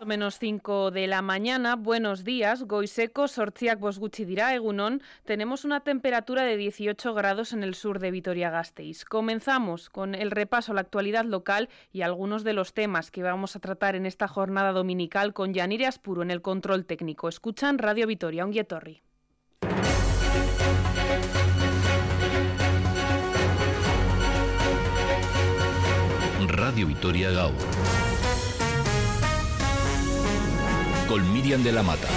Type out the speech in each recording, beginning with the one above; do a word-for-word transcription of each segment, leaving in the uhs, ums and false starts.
Menos cinco de la mañana, buenos días, goizeko, sortziak bost gutxi dira, egunon, tenemos una temperatura de dieciocho grados en el sur de Vitoria-Gasteiz. Comenzamos con el repaso a la actualidad local y algunos de los temas que vamos a tratar en esta jornada dominical con Yanire Aspuro en el control técnico. Escuchan Radio Vitoria, ongi etorri. Radio Vitoria Gaur. Con Miriam de la Mata.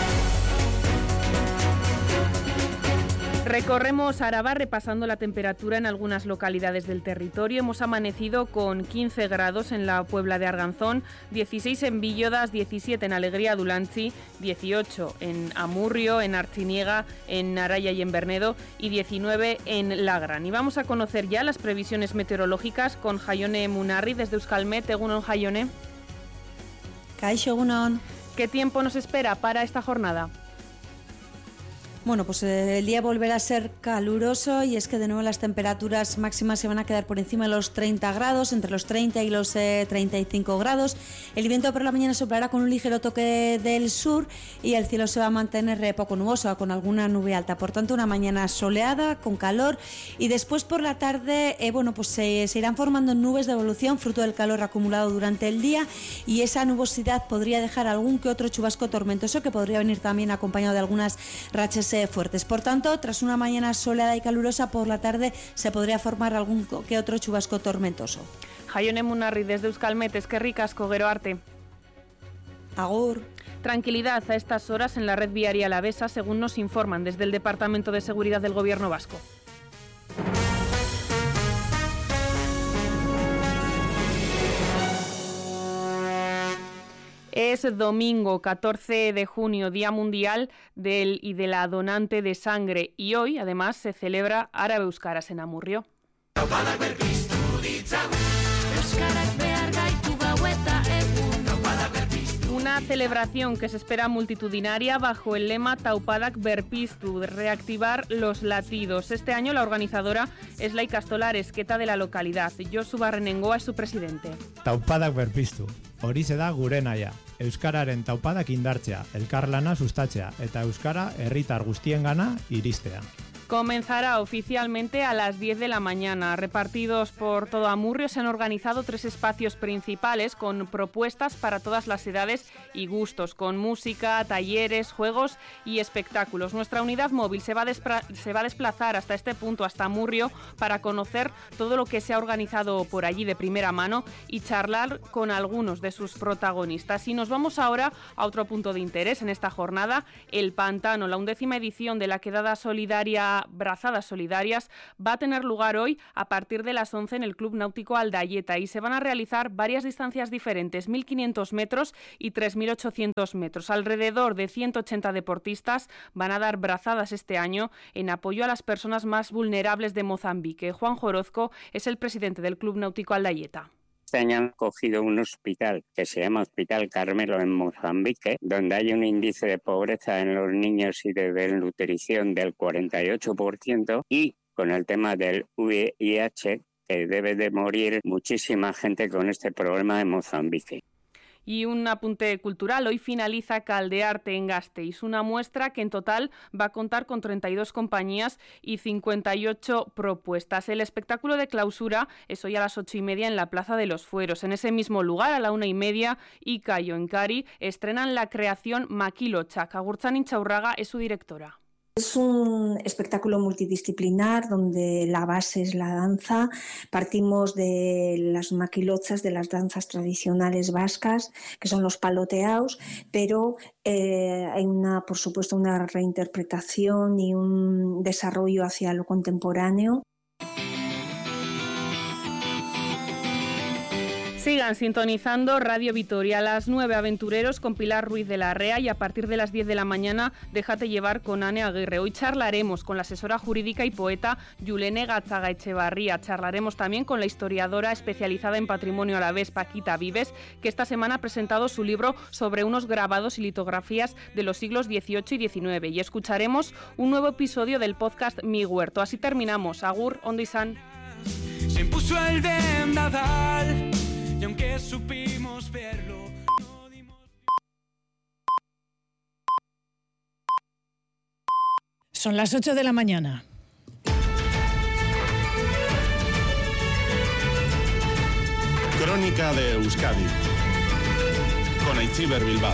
Recorremos Araba repasando la temperatura en algunas localidades del territorio. Hemos amanecido con quince grados en la Puebla de Arganzón, dieciséis en Villodas, diecisiete en Alegría Dulantzi, dieciocho en Amurrio, en Artziniega, en Araya y en Bernedo y diecinueve en Lagran. Y vamos a conocer ya las previsiones meteorológicas con Jaione Munarri desde Euskalmet. Egunon, Jaione. Kaixo, egunon. ¿Qué tiempo nos espera para esta jornada? Bueno, pues eh, el día volverá a ser caluroso y es que de nuevo las temperaturas máximas se van a quedar por encima de los treinta grados, entre los treinta y los eh, treinta y cinco grados. El viento por la mañana soplará con un ligero toque del sur y el cielo se va a mantener eh, poco nuboso, con alguna nube alta. Por tanto, una mañana soleada, con calor, y después por la tarde, eh, bueno, pues eh, se irán formando nubes de evolución fruto del calor acumulado durante el día, y esa nubosidad podría dejar algún que otro chubasco tormentoso que podría venir también acompañado de algunas rachas fuertes. Por tanto, tras una mañana soleada y calurosa, por la tarde se podría formar algún que otro chubasco tormentoso. Jaione Munarri desde Euskalmet, eskerrik asko, gero arte. Agur. Tranquilidad a estas horas en la red viaria alavesa, según nos informan desde el Departamento de Seguridad del Gobierno Vasco. Es domingo catorce de junio, Día Mundial del y de la Donante de Sangre, y hoy además se celebra Árabe Euskaraz en Amurrio. Una celebración que se espera multitudinaria bajo el lema Taupadak Berpiztu, reactivar los latidos. Este año la organizadora es la ikastola Arezketa de la localidad. Josu Barrenengoa es su presidente. Taupadak Berpiztu, horixe da gure nahia. Euskararen taupadak indartzea, elkarlana sustatzea eta euskara herritar guztiengana iristea. Comenzará oficialmente a las diez de la mañana. Repartidos por todo Amurrio se han organizado tres espacios principales con propuestas para todas las edades y gustos, con música, talleres, juegos y espectáculos. Nuestra unidad móvil se va, a se va a desplazar hasta este punto, hasta Amurrio, para conocer todo lo que se ha organizado por allí de primera mano y charlar con algunos de sus protagonistas. Y nos vamos ahora a otro punto de interés en esta jornada, el Pantano. La undécima edición de la quedada solidaria Brazadas Solidarias va a tener lugar hoy a partir de las once en el Club Náutico Aldaieta, y se van a realizar varias distancias diferentes, mil quinientos metros y tres mil ochocientos metros. Alrededor de ciento ochenta deportistas van a dar brazadas este año en apoyo a las personas más vulnerables de Mozambique. Juan Jorozco es el presidente del Club Náutico Aldaieta. Este año han cogido un hospital que se llama Hospital Carmelo en Mozambique, donde hay un índice de pobreza en los niños y de desnutrición del cuarenta y ocho por ciento, y con el tema del V I H, que debe de morir muchísima gente con este problema en Mozambique. Y un apunte cultural, hoy finaliza Caldearte en Gasteiz, una muestra que en total va a contar con treinta y dos compañías y cincuenta y ocho propuestas. El espectáculo de clausura es hoy a las ocho y media en la Plaza de los Fueros. En ese mismo lugar, a la una y media, Ika y Oenkari estrenan la creación Makilochak. Agurtzan Intxaurraga es su directora. Es un espectáculo multidisciplinar donde la base es la danza. Partimos de las maquilochas, de las danzas tradicionales vascas, que son los paloteaos, pero eh, hay una, por supuesto, una reinterpretación y un desarrollo hacia lo contemporáneo. Sigan sintonizando Radio Vitoria. A las nueve, Aventureros con Pilar Ruiz de la Rea, y a partir de las diez de la mañana, Déjate llevar con Ane Aguirre. Hoy charlaremos con la asesora jurídica y poeta Yulene Gatzaga Echevarría. Charlaremos también con la historiadora especializada en patrimonio alavés Paquita Vives, que esta semana ha presentado su libro sobre unos grabados y litografías de los siglos dieciocho y diecinueve. Y escucharemos un nuevo episodio del podcast Mi Huerto. Así terminamos. Agur, ondo izan. Se impuso el vendaval y aunque supimos verlo... Son las ocho de la mañana. Crónica de Euskadi con Aitziber Bilbao.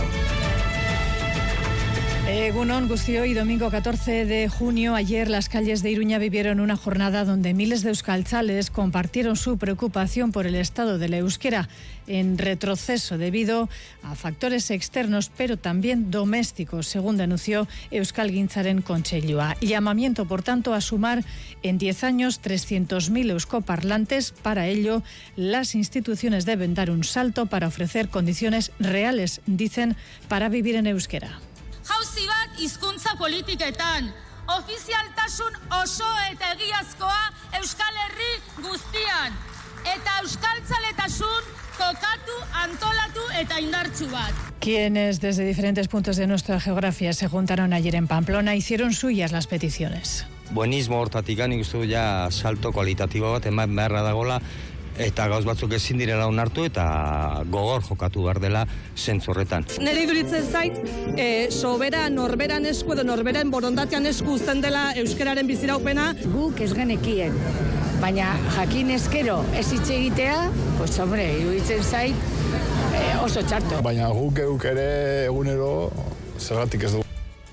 Egunon Guztioi, domingo catorce de junio. Ayer las calles de Iruña vivieron una jornada donde miles de euskaltzales compartieron su preocupación por el estado del euskera en retroceso debido a factores externos pero también domésticos, según denunció Euskalgintzaren Kontseilua. Llamamiento, por tanto, a sumar en diez años trescientos mil euskoparlantes. Para ello, las instituciones deben dar un salto para ofrecer condiciones reales, dicen, para vivir en euskera. Jauzi bat hizkuntza politiketan, ofizialtasun oso eta egiazkoa Euskal Herri guztian, eta euskaltzaletasun kokatu, antolatu eta indartsu bat. Quienes desde diferentes puntos de nuestra geografía se juntaron ayer en Pamplona hicieron suyas las peticiones. Buenismo hortatik nik uste du ja salto kualitatibo bat eman beharra dagoela, eta gauz batzuk ezin direla onartu eta gogor jokatu behar dela zentzu horretan. Nere iduritzen zait, e, sobera norberan esku edo norberan borondatean esku uzten dela euskararen biziraupena. Guk ez genekien, baina jakin eskero ez hitz egitea, pues hombre, iduritzen zait e, oso txarto. Baina guk euk ere egunero zergatik ez dugu.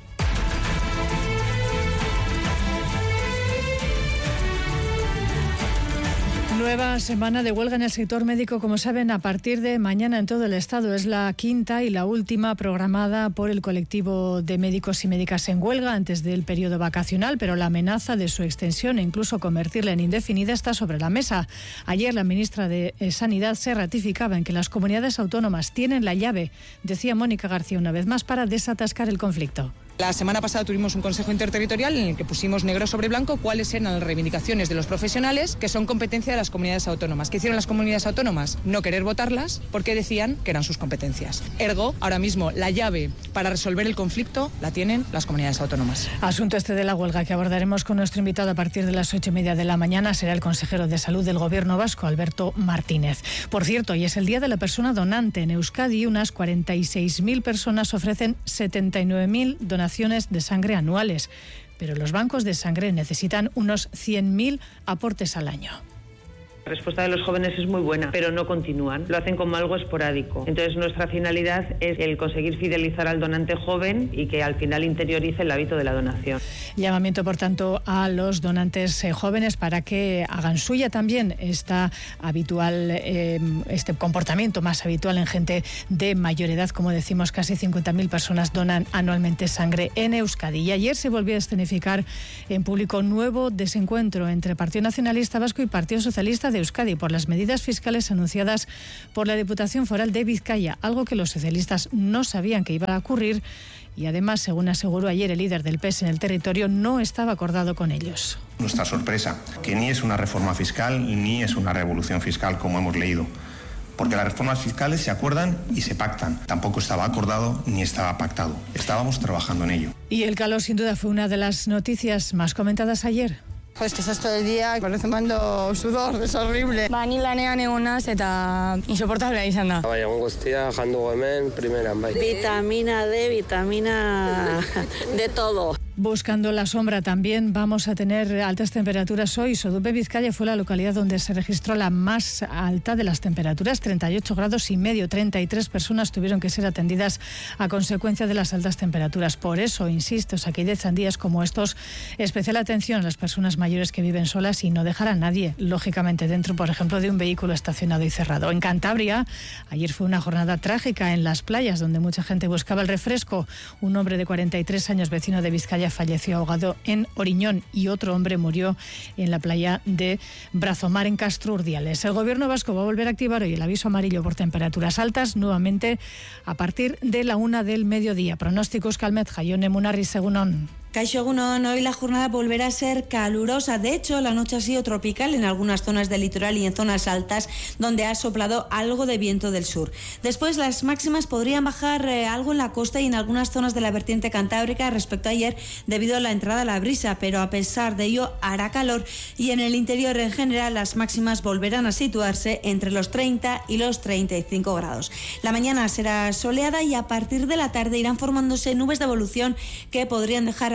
Nueva semana de huelga en el sector médico, como saben, a partir de mañana en todo el Estado. Es la quinta y la última programada por el colectivo de médicos y médicas en huelga antes del periodo vacacional, pero la amenaza de su extensión e incluso convertirla en indefinida está sobre la mesa. Ayer la ministra de Sanidad se ratificaba en que las comunidades autónomas tienen la llave, decía Mónica García una vez más, para desatascar el conflicto. La semana pasada tuvimos un consejo interterritorial en el que pusimos negro sobre blanco cuáles eran las reivindicaciones de los profesionales que son competencia de las comunidades autónomas. ¿Qué hicieron las comunidades autónomas? No querer votarlas porque decían que eran sus competencias. Ergo, ahora mismo la llave para resolver el conflicto la tienen las comunidades autónomas. Asunto este de la huelga que abordaremos con nuestro invitado a partir de las ocho y media de la mañana. Será el consejero de Salud del Gobierno vasco, Alberto Martínez. Por cierto, hoy es el Día de la Persona Donante. En Euskadi, unas cuarenta y seis mil personas ofrecen setenta y nueve mil donaciones de sangre anuales, pero los bancos de sangre necesitan unos cien mil aportes al año. La respuesta de los jóvenes es muy buena, pero no continúan. Lo hacen como algo esporádico. Entonces, nuestra finalidad es el conseguir fidelizar al donante joven y que al final interiorice el hábito de la donación. Llamamiento, por tanto, a los donantes eh, jóvenes para que hagan suya también esta habitual, eh, este comportamiento más habitual en gente de mayor edad. Como decimos, casi cincuenta mil personas donan anualmente sangre en Euskadi. Y ayer se volvió a escenificar en público un nuevo desencuentro entre Partido Nacionalista Vasco y Partido Socialista de Euskadi por las medidas fiscales anunciadas por la Diputación Foral de Vizcaya, algo que los socialistas no sabían que iba a ocurrir y además, según aseguró ayer el líder del P S en el territorio, no estaba acordado con ellos. Nuestra sorpresa, que ni es una reforma fiscal ni es una revolución fiscal como hemos leído, porque las reformas fiscales se acuerdan y se pactan. Tampoco estaba acordado ni estaba pactado. Estábamos trabajando en ello. Y el calor sin duda fue una de las noticias más comentadas ayer. Pues que estás todo el día, parece mando sudor, es horrible. Ba, ni lanean egonaz eta insoportablea izan da. Bai, egon guztia, jandu hemen, primeran, bai. Vitamina D, vitamina de todo. Buscando la sombra también vamos a tener altas temperaturas hoy. Sodupe, Vizcaya, fue la localidad donde se registró la más alta de las temperaturas, treinta y ocho grados y medio. treinta y tres personas tuvieron que ser atendidas a consecuencia de las altas temperaturas. Por eso, insisto, Osakidetza en días como estos, especial atención a las personas mayores que viven solas y no dejar a nadie, lógicamente, dentro, por ejemplo, de un vehículo estacionado y cerrado. En Cantabria, ayer fue una jornada trágica en las playas, donde mucha gente buscaba el refresco. Un hombre de cuarenta y tres años, vecino de Vizcaya, falleció ahogado en Oriñón y otro hombre murió en la playa de Brazomar, en Castro Urdiales. El Gobierno vasco va a volver a activar hoy el aviso amarillo por temperaturas altas, nuevamente a partir de la una del mediodía. Pronósticos Calmet, Jaione Munarri, Egunon. Kaixo Egunon, hoy la jornada volverá a ser calurosa. De hecho, la noche ha sido tropical en algunas zonas del litoral y en zonas altas, donde ha soplado algo de viento del sur. Después, las máximas podrían bajar eh, algo en la costa y en algunas zonas de la vertiente cantábrica respecto a ayer, debido a la entrada a la brisa, pero a pesar de ello hará calor y en el interior en general las máximas volverán a situarse entre los treinta y los treinta y cinco grados. La mañana será soleada y a partir de la tarde irán formándose nubes de evolución que podrían dejar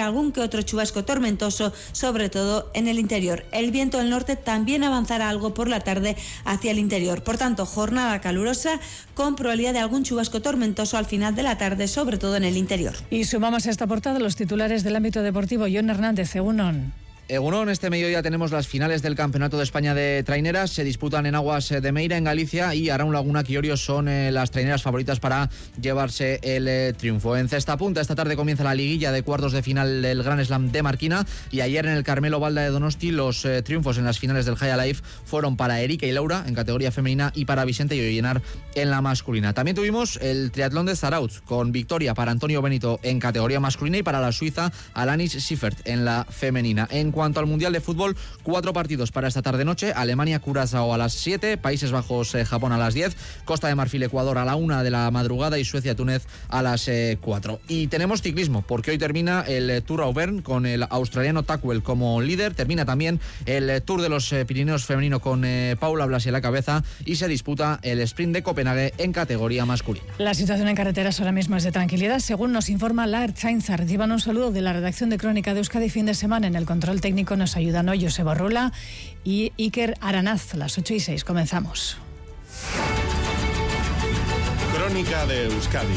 algún que otro chubasco tormentoso, sobre todo en el interior. El viento del norte también avanzará algo por la tarde hacia el interior. Por tanto, jornada calurosa con probabilidad de algún chubasco tormentoso al final de la tarde, sobre todo en el interior. Y sumamos a esta portada los titulares del ámbito deportivo. Jon Hernández, Egunon. Egunon, este mediodía tenemos las finales del Campeonato de España de Traineras. Se disputan en aguas de Meira, en Galicia, y Araun Laguna Quiorio son eh, las traineras favoritas para llevarse el eh, triunfo. En cesta punta, esta tarde comienza la liguilla de cuartos de final del Grand Slam de Marquina, y ayer en el Carmelo Balda de Donosti los eh, triunfos en las finales del High Life fueron para Erika y Laura en categoría femenina y para Vicente y Ollenar en la masculina. También tuvimos el triatlón de Zarautz con victoria para Antonio Benito en categoría masculina y para la suiza Alanis Siffert en la femenina. En cuanto al Mundial de Fútbol, cuatro partidos para esta tarde-noche. Alemania, Curazao a las siete, Países Bajos, eh, Japón a las diez, Costa de Marfil, Ecuador a la una de la madrugada y Suecia, Túnez a las eh, cuatro. Y tenemos ciclismo, porque hoy termina el eh, Tour Auvergne con el australiano Tackwell como líder. Termina también el eh, Tour de los eh, Pirineos femenino con eh, Paula Blasi a la cabeza, y se disputa el Sprint de Copenhague en categoría masculina. La situación en carreteras ahora mismo es de tranquilidad, según nos informa la Ertzaintza. Reciban un saludo de la redacción de Crónica de Euskadi. Fin de semana en el control técnico nos ayudan hoy Joseba Rula y Iker Aranaz. Las ocho y seis, comenzamos. Crónica de Euskadi.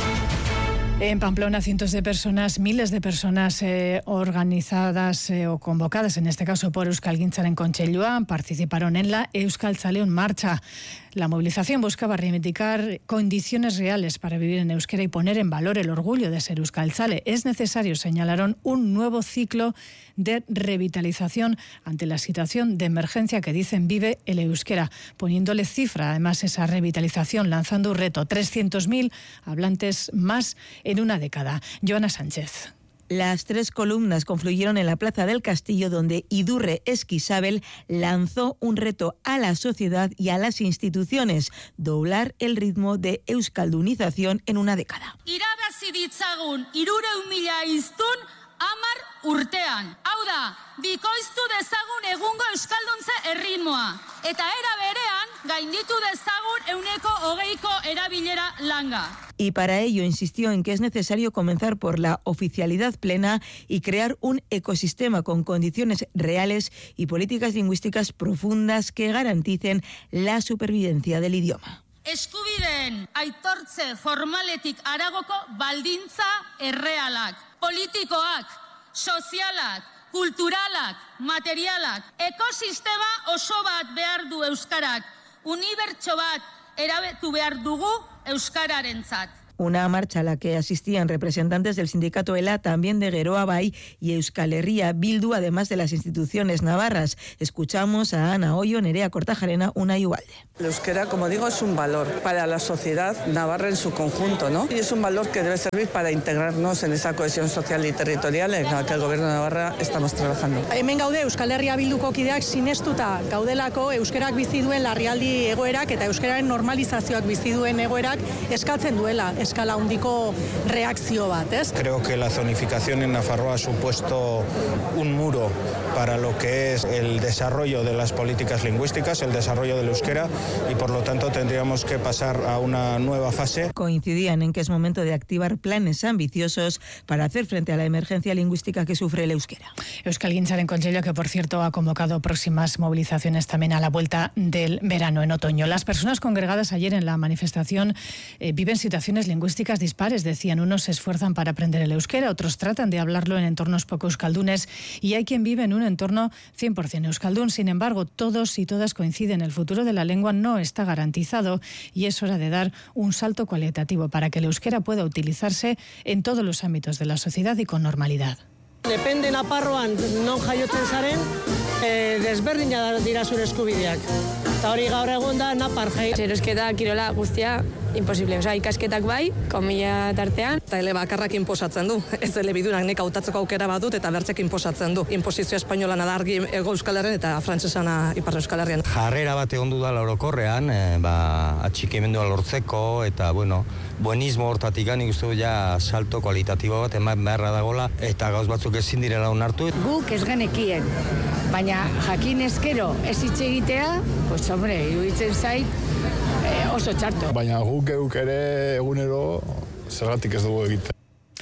En Pamplona, cientos de personas, miles de personas eh, organizadas eh, o convocadas, en este caso por Euskalgintzaren Kontseilua, participaron en la Euskaltzaleon Marcha. La movilización buscaba reivindicar condiciones reales para vivir en euskera y poner en valor el orgullo de ser euskaltzale. Es necesario, señalaron, un nuevo ciclo de revitalización ante la situación de emergencia que dicen vive el euskera, poniéndole cifra además esa revitalización, lanzando un reto, trescientos mil hablantes más en una década. Joana Sánchez. Las tres columnas confluyeron en la Plaza del Castillo, donde Idurre Esquisabel lanzó un reto a la sociedad y a las instituciones: doblar el ritmo de euskaldunización en una década. Irabazi ditzagun hirureun mila hiztun hamar urtean. Hau da, bikoiztu dezagun egungo euskalduntze erritmoa. Eta era berean, gainditu dezagun euneko hogeiko erabilera langa. Y para ello insistió en que es necesario comenzar por la oficialidad plena y crear un ecosistema con condiciones reales y políticas lingüísticas profundas que garanticen la supervivencia del idioma. Eskubideen aitortze formaletik haragoko baldintza errealak, politikoak, sozialak, kulturalak, materialak, ekosistema oso bat behar du euskarak, unibertso bat erabetu behar dugu euskararentzat. Una marcha a la que asistían representantes del sindicato ELA, también de Geroa Bai y Euskal Herria Bildu, además de las instituciones navarras. Escuchamos a Ana Hoyo, Nerea Kortajarena, Unai Ugalde. El euskera, como digo, es un valor para la sociedad navarra en su conjunto, ¿no? Y es un valor que debe servir para integrarnos en esa cohesión social y territorial en la que el gobierno de Navarra estamos trabajando. Hemen gaude Euskal Herria Bilduko kideak sinestuta gaudelako euskerak bizi duen larrialdi egoerak eta euskeraren normalizazioak bizi duen egoerak eskatzen duela escala hundiko reakzio bat, ¿es? Creo que la zonificación en Nafarroa ha supuesto un muro para lo que es el desarrollo de las políticas lingüísticas, el desarrollo del euskera, y por lo tanto tendríamos que pasar a una nueva fase. Coincidían en que es momento de activar planes ambiciosos para hacer frente a la emergencia lingüística que sufre el euskera. Euskalgintzaren Kontseilua, que por cierto ha convocado próximas movilizaciones también a la vuelta del verano, en otoño. Las personas congregadas ayer en la manifestación eh, viven situaciones lingüísticas lingüísticas dispares, decían. Unos se esfuerzan para aprender el euskera, otros tratan de hablarlo en entornos poco euskaldunes, y hay quien vive en un entorno cien por ciento euskaldun. Sin embargo, todos y todas coinciden, el futuro de la lengua no está garantizado y es hora de dar un salto cualitativo para que el euskera pueda utilizarse en todos los ámbitos de la sociedad y con normalidad. Depende Naparroan non jaiotzen zaren, eh, desberdina dira zure eskubideak. Eta hori gaur egun da Napar jai. Erosketa, kirola, guztia, imposible. Osa, ikasketak bai, komila tartean. Eta ele bakarrak inposatzen du. Ez elebidunak nek hautatzeko aukera badut eta bertzek inposatzen du. Inposizio espainolan adargi ego euskal herren eta frantsesana ipar euskal herrian. Jarrera bat egon du da orokorrean, eh, ba, atxikimendua lortzeko eta, bueno, buenismo hortatik nik uste du ja salto kualitatibo bat eman beharra dagola eta gauz batzuk ezin direla onartu. Guk ez genekien, baina jakin eskero ez hitz egitea, pues hombre, iruditzen zait eh, oso txarto. Baina guk euk ere egunero zergatik ez dugu egiten.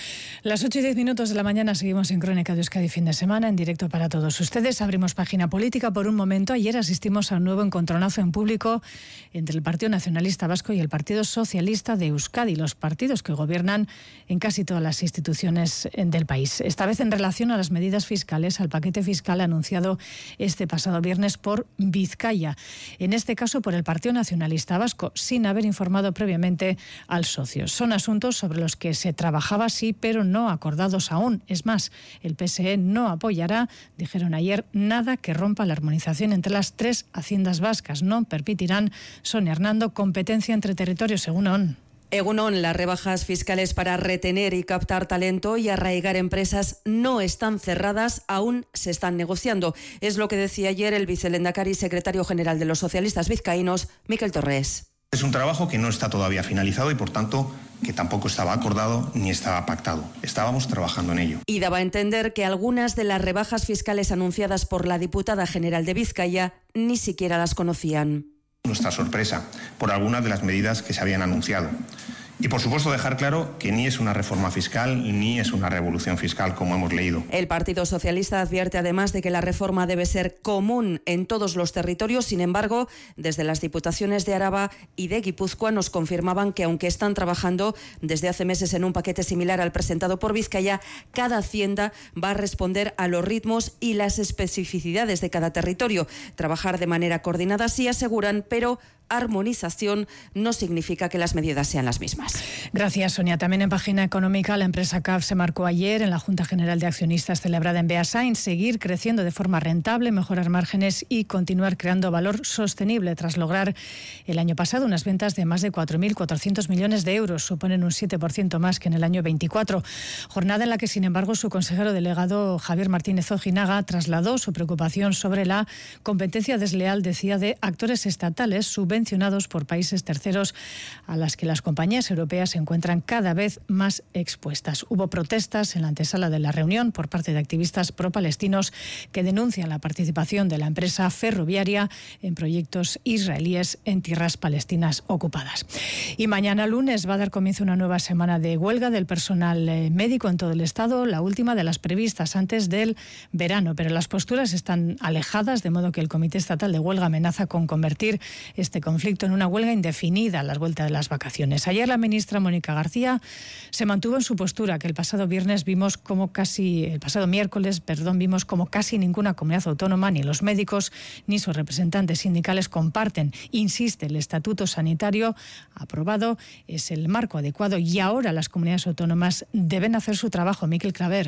Las ocho y diez minutos de la mañana seguimos en Crónica de Euskadi fin de semana, en directo para todos ustedes. Abrimos página política por un momento. Ayer asistimos a un nuevo encontronazo en público entre el Partido Nacionalista Vasco y el Partido Socialista de Euskadi, los partidos que gobiernan en casi todas las instituciones del país. Esta vez en relación a las medidas fiscales, al paquete fiscal anunciado este pasado viernes por Vizcaya. En este caso por el Partido Nacionalista Vasco, sin haber informado previamente al socio. Son asuntos sobre los que se trabajaba, sí, pero no no acordados aún. Es más, el P S E no apoyará, dijeron ayer, nada que rompa la armonización entre las tres haciendas vascas. No permitirán, Sonia Hernando, competencia entre territorios, según O N. Egunon, las rebajas fiscales para retener y captar talento y arraigar empresas no están cerradas, aún se están negociando. Es lo que decía ayer el vicelehendakari y secretario general de los socialistas vizcaínos, Miquel Torres. Es un trabajo que no está todavía finalizado y, por tanto, que tampoco estaba acordado ni estaba pactado. Estábamos trabajando en ello. Y daba a entender que algunas de las rebajas fiscales anunciadas por la diputada general de Vizcaya ni siquiera las conocían. Nuestra sorpresa por algunas de las medidas que se habían anunciado. Y, por supuesto, dejar claro que ni es una reforma fiscal ni es una revolución fiscal, como hemos leído. El Partido Socialista advierte además de que la reforma debe ser común en todos los territorios. Sin embargo, desde las diputaciones de Araba y de Guipúzcoa nos confirmaban que, aunque están trabajando desde hace meses en un paquete similar al presentado por Vizcaya, cada hacienda va a responder a los ritmos y las especificidades de cada territorio. Trabajar de manera coordinada, sí aseguran, pero armonización no significa que las medidas sean las mismas. Gracias, Sonia. También en página económica, la empresa C A F se marcó ayer en la Junta General de Accionistas celebrada en Beasain seguir creciendo de forma rentable, mejorar márgenes y continuar creando valor sostenible tras lograr el año pasado unas ventas de más de cuatro mil cuatrocientos millones de euros. Suponen un siete por ciento más que en el año veinticuatro. Jornada en la que, sin embargo, su consejero delegado Javier Martínez Ojinaga trasladó su preocupación sobre la competencia desleal, decía, de actores estatales subvencionados por países terceros a las que las compañías europeas se encuentran cada vez más expuestas. Hubo protestas en la antesala de la reunión por parte de activistas pro-palestinos que denuncian la participación de la empresa ferroviaria en proyectos israelíes en tierras palestinas ocupadas. Y mañana lunes va a dar comienzo una nueva semana de huelga del personal médico en todo el Estado, la última de las previstas antes del verano, pero las posturas están alejadas, de modo que el Comité Estatal de Huelga amenaza con convertir este conflicto en una huelga indefinida a la vuelta de las vacaciones. Ayer la ministra Mónica García se mantuvo en su postura, que el pasado viernes vimos como casi, el pasado miércoles, perdón, vimos como casi ninguna comunidad autónoma, ni los médicos, ni sus representantes sindicales comparten. Insiste, el estatuto sanitario aprobado es el marco adecuado y ahora las comunidades autónomas deben hacer su trabajo. Miquel Claver.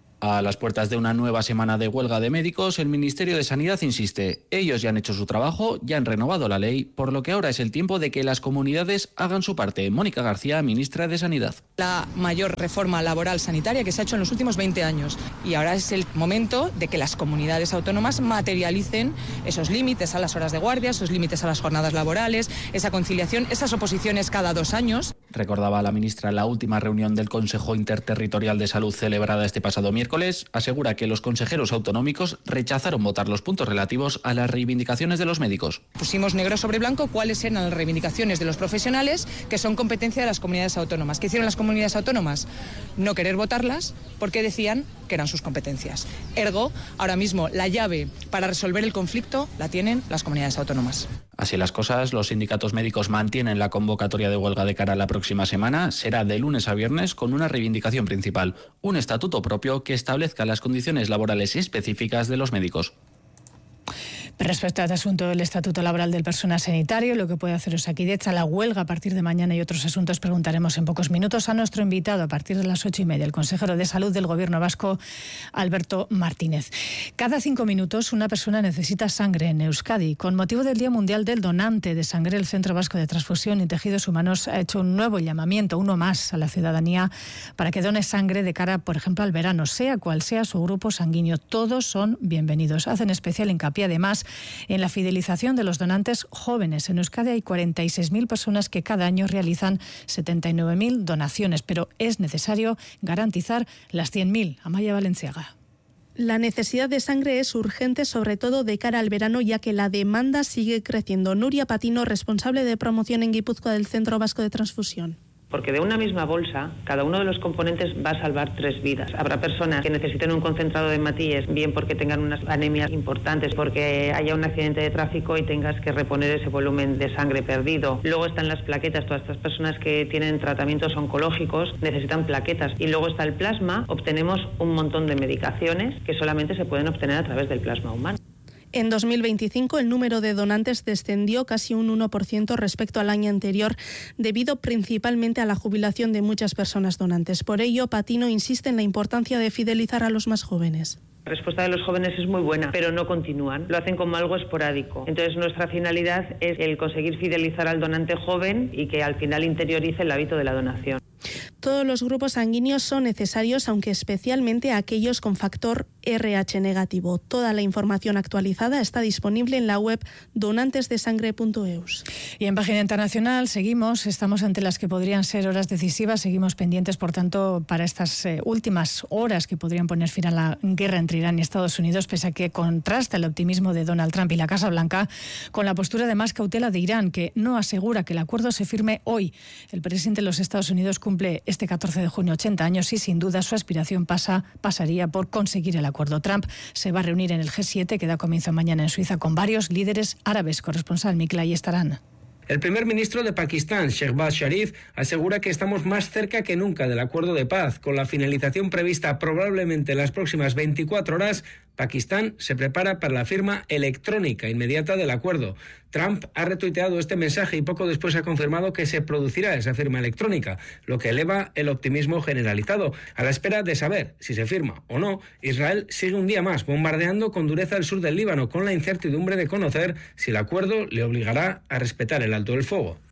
A las puertas de una nueva semana de huelga de médicos, el Ministerio de Sanidad insiste, ellos ya han hecho su trabajo, ya han renovado la ley, por lo que ahora es el tiempo de que las comunidades hagan su parte. Mónica García, ministra de Sanidad. La mayor reforma laboral sanitaria que se ha hecho en los últimos veinte años. Y ahora es el momento de que las comunidades autónomas materialicen esos límites a las horas de guardia, esos límites a las jornadas laborales, esa conciliación, esas oposiciones cada dos años. Recordaba la ministra la última reunión del Consejo Interterritorial de Salud celebrada este pasado miércoles. Asegura que los consejeros autonómicos rechazaron votar los puntos relativos a las reivindicaciones de los médicos. Pusimos negro sobre blanco cuáles eran las reivindicaciones de los profesionales que son competencia de las comunidades autónomas. ¿Qué hicieron las comunidades autónomas? No querer votarlas porque decían que eran sus competencias. Ergo, ahora mismo la llave para resolver el conflicto la tienen las comunidades autónomas. Así las cosas, los sindicatos médicos mantienen la convocatoria de huelga de cara a la próxima semana. Será de lunes a viernes con una reivindicación principal, un estatuto propio que establezca las condiciones laborales específicas de los médicos. Respecto a este asunto del Estatuto Laboral del Personal Sanitario, lo que puede hacer Osakidetza, la huelga a partir de mañana y otros asuntos, preguntaremos en pocos minutos a nuestro invitado a partir de las ocho y media, el consejero de Salud del Gobierno vasco, Alberto Martínez. Cada cinco minutos una persona necesita sangre en Euskadi. Con motivo del Día Mundial del Donante de Sangre, el Centro Vasco de Transfusión y Tejidos Humanos ha hecho un nuevo llamamiento, uno más, a la ciudadanía para que done sangre de cara, por ejemplo, al verano, sea cual sea su grupo sanguíneo. Todos son bienvenidos. Hacen especial hincapié, además, en la fidelización de los donantes jóvenes. En Euskadi hay cuarenta y seis mil personas que cada año realizan setenta y nueve mil donaciones, pero es necesario garantizar las cien mil. Amaya Valenciaga. La necesidad de sangre es urgente, sobre todo de cara al verano, ya que la demanda sigue creciendo. Nuria Patino, responsable de promoción en Guipúzcoa del Centro Vasco de Transfusión. Porque de una misma bolsa, cada uno de los componentes va a salvar tres vidas. Habrá personas que necesiten un concentrado de hematíes, bien porque tengan unas anemias importantes, porque haya un accidente de tráfico y tengas que reponer ese volumen de sangre perdido. Luego están las plaquetas, todas estas personas que tienen tratamientos oncológicos necesitan plaquetas. Y luego está el plasma, obtenemos un montón de medicaciones que solamente se pueden obtener a través del plasma humano. En dos mil veinticinco el número de donantes descendió casi un uno por ciento respecto al año anterior, debido principalmente a la jubilación de muchas personas donantes. Por ello, Patino insiste en la importancia de fidelizar a los más jóvenes. La respuesta de los jóvenes es muy buena, pero no continúan. Lo hacen como algo esporádico. Entonces, nuestra finalidad es el conseguir fidelizar al donante joven y que al final interiorice el hábito de la donación. Todos los grupos sanguíneos son necesarios, aunque especialmente aquellos con factor R H negativo. Toda la información actualizada está disponible en la web donantes de sangre punto e u s. Y en página internacional seguimos, estamos ante las que podrían ser horas decisivas, seguimos pendientes, por tanto, para estas eh, últimas horas que podrían poner fin a la guerra entre Irán y Estados Unidos, pese a que contrasta el optimismo de Donald Trump y la Casa Blanca con la postura de más cautela de Irán, que no asegura que el acuerdo se firme hoy. El presidente de los Estados Unidos cumple este catorce de junio ochenta años y sin duda su aspiración pasa, pasaría por conseguir el acuerdo. Trump se va a reunir en el G siete, que da comienzo mañana en Suiza, con varios líderes árabes. Corresponsal Miklay Estarán. El primer ministro de Pakistán, Shehbaz Sharif, asegura que estamos más cerca que nunca del acuerdo de paz. Con la finalización prevista probablemente en las próximas veinticuatro horas, Pakistán se prepara para la firma electrónica inmediata del acuerdo. Trump ha retuiteado este mensaje y poco después ha confirmado que se producirá esa firma electrónica, lo que eleva el optimismo generalizado. A la espera de saber si se firma o no, Israel sigue un día más bombardeando con dureza el sur del Líbano, con la incertidumbre de conocer si el acuerdo le obligará a respetar el alto el fuego.